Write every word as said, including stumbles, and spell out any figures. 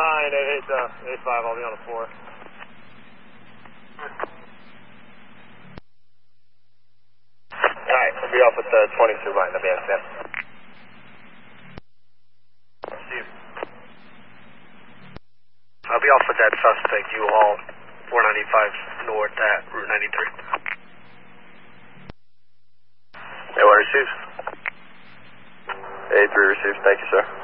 nine, eight, eight, uh, eight, five, I'll be on the floor. Alright, I'll be off with the twenty-two line, I'll be on stand. Steve. I'll be off with that suspect, U-Haul, four ninety-five north at Route ninety-three. A one receives. A three receives, thank you, sir.